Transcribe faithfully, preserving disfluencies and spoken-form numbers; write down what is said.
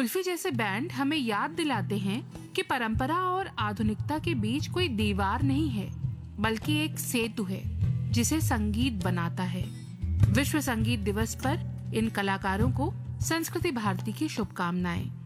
कुल्फी जैसे बैंड हमें याद दिलाते हैं कि परंपरा और आधुनिकता के बीच कोई दीवार नहीं है, बल्कि एक सेतु है जिसे संगीत बनाता है। विश्व संगीत दिवस पर इन कलाकारों को संस्कृति भारती की शुभकामनाएं।